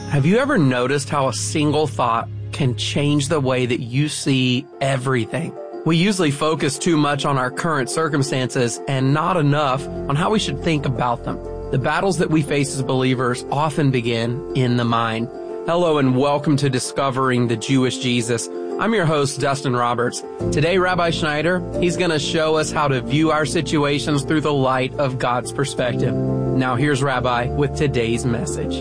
Have you ever noticed how a single thought can change the way that you see everything? We usually focus too much on our current circumstances and not enough on how we should think about them. The battles that we face as believers often begin in the mind. Hello and welcome to Discovering the Jewish Jesus. I'm your host, Dustin Roberts. Today, Rabbi Schneider, he's going to show us how to view our situations through the light of God's perspective. Now here's Rabbi with today's message.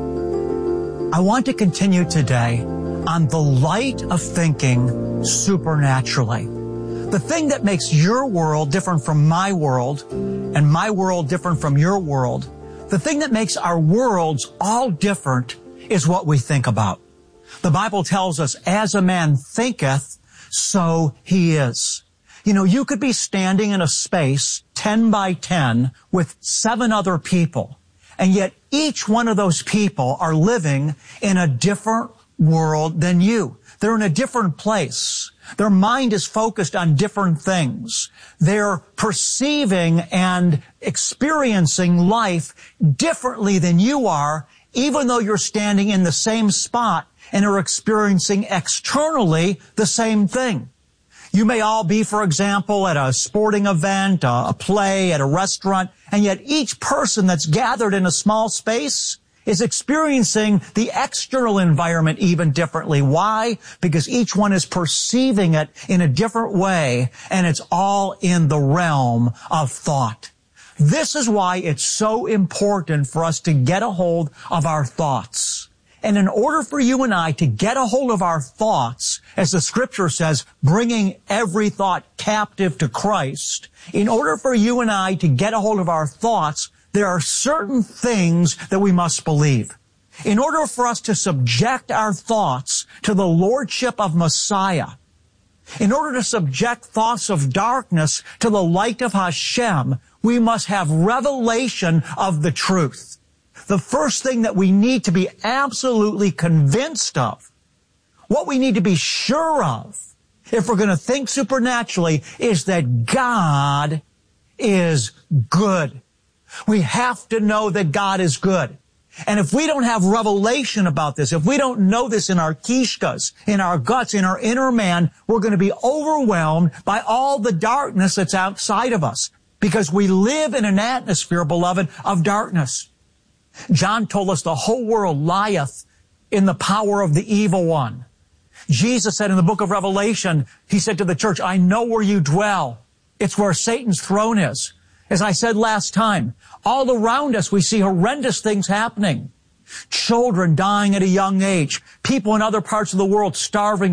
I want to continue today on the light of thinking supernaturally. The thing that makes your world different from my world and my world different from your world, the thing that makes our worlds all different is what we think about. The Bible tells us, as a man thinketh, so he is. You know, you could be standing in a space 10 by 10 with 7 other people, and yet each one of those people are living in a different world than you. They're in a different place. Their mind is focused on different things. They're perceiving and experiencing life differently than you are, even though you're standing in the same spot and are experiencing externally the same thing. You may all be, for example, at a sporting event, a play, at a restaurant, and yet each person that's gathered in a small space is experiencing the external environment even differently. Why? Because each one is perceiving it in a different way, and it's all in the realm of thought. This is why it's so important for us to get a hold of our thoughts. And in order for you and I to get a hold of our thoughts, as the scripture says, bringing every thought captive to Christ, in order for you and I to get a hold of our thoughts, there are certain things that we must believe. In order for us to subject our thoughts to the lordship of Messiah, in order to subject thoughts of darkness to the light of Hashem, we must have revelation of the truth. The first thing that we need to be absolutely convinced of, what we need to be sure of, if we're going to think supernaturally, is that God is good. We have to know that God is good. And if we don't have revelation about this, if we don't know this in our kishkas, in our guts, in our inner man, we're going to be overwhelmed by all the darkness that's outside of us. Because we live in an atmosphere, beloved, of darkness. John told us the whole world lieth in the power of the evil one. Jesus said in the book of Revelation, he said to the church, I know where you dwell. It's where Satan's throne is. As I said last time, all around us we see horrendous things happening. Children dying at a young age. People in other parts of the world starving